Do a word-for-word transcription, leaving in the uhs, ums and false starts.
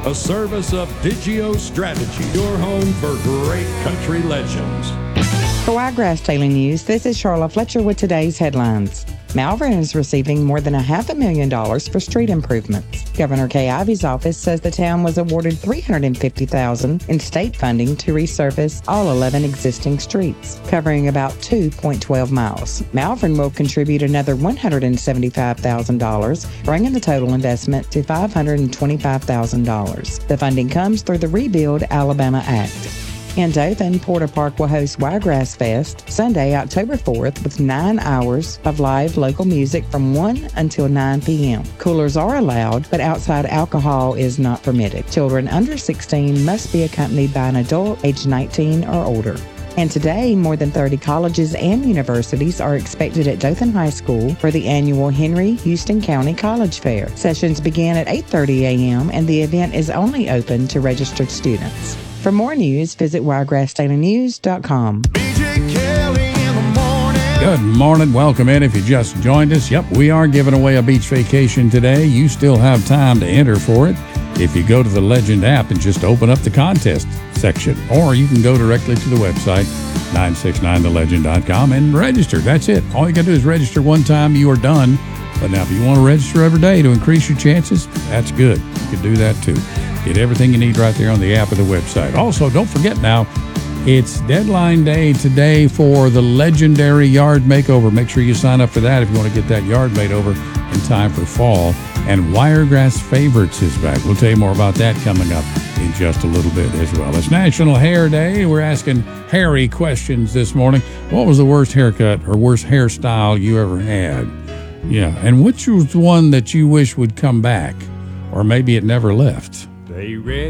A service of Digio Strategy, your home for great country legends. For Wiregrass Daily News, this is Charla Fletcher with today's headlines. Malvern is receiving more than a half a million dollars for street improvements. Governor Kay Ivey's office says the town was awarded three hundred fifty thousand dollars in state funding to resurface all eleven existing streets, covering about two point one two miles. Malvern will contribute another one hundred seventy-five thousand dollars, bringing the total investment to five hundred twenty-five thousand dollars. The funding comes through the Rebuild Alabama Act. In Dothan, Porter Park will host Wiregrass Fest Sunday, October fourth, with nine hours of live local music from one until nine p.m. Coolers are allowed, but outside alcohol is not permitted. Children under sixteen must be accompanied by an adult age nineteen or older. And today, more than thirty colleges and universities are expected at Dothan High School for the annual Henry Houston County College Fair. Sessions begin at eight thirty a.m. and the event is only open to registered students. For more news, visit wiregrass daily news dot com. Good morning. Welcome in if you just joined us. Yep, we are giving away a beach vacation today. You still have time to enter for it if you go to the Legend app and just open up the contest section. Or you can go directly to the website, nine six nine the legend dot com, and register. That's it. All you got to do is register one time. You are done. But now if you want to register every day to increase your chances, that's good. You can do that too. Get everything you need right there on the app or the website. Also, don't forget now, it's deadline day today for the legendary yard makeover. Make sure you sign up for that if you want to get that yard made over in time for fall. And Wiregrass Favorites is back. We'll tell you more about that coming up in just a little bit as well. It's National Hair Day. We're asking hairy questions this morning. What was the worst haircut or worst hairstyle you ever had? Yeah, and which was one that you wish would come back? Or maybe it never left? Stay ready.